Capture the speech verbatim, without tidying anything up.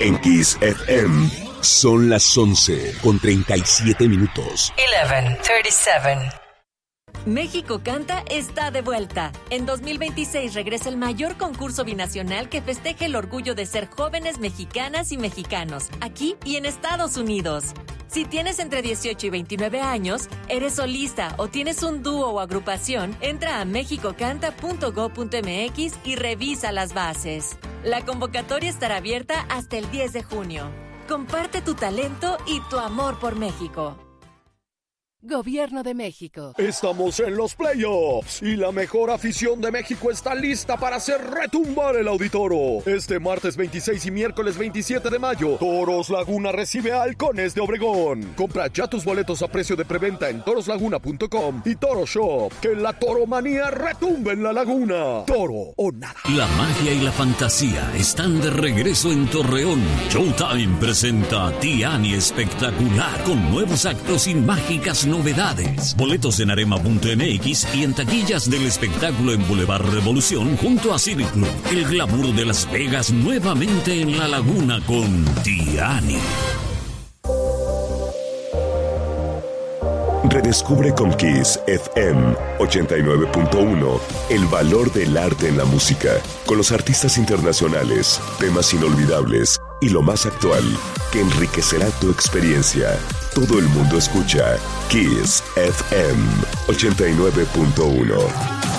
En Kiss F M son las once con treinta y siete minutos. once treinta y siete. México Canta está de vuelta. En dos mil veintiséis regresa el mayor concurso binacional que festeje el orgullo de ser jóvenes mexicanas y mexicanos, aquí y en Estados Unidos. Si tienes entre dieciocho y veintinueve años, eres solista o tienes un dúo o agrupación, entra a mexico canta punto gob punto m x y revisa las bases. La convocatoria estará abierta hasta el diez de junio. Comparte tu talento y tu amor por México. Gobierno de México. Estamos en los playoffs y la mejor afición de México está lista para hacer retumbar el Auditoro. Este martes veintiséis y miércoles veintisiete de mayo, Toros Laguna recibe a Halcones de Obregón. Compra ya tus boletos a precio de preventa en toros laguna punto com y Toro Shop. Que la toromanía retumbe en la laguna. Toro o nada. La magia y la fantasía están de regreso en Torreón. Showtime presenta Tiani Espectacular con nuevos actos y mágicas novedades. Boletos en arema punto m x y en taquillas del espectáculo en Boulevard Revolución junto a Civic Club. El glamour de Las Vegas nuevamente en la laguna con Tiani. Redescubre con Kiss F M ochenta y nueve punto uno el valor del arte en la música, con los artistas internacionales, temas inolvidables y lo más actual que enriquecerá tu experiencia. Todo el mundo escucha Kiss F M ochenta y nueve punto uno.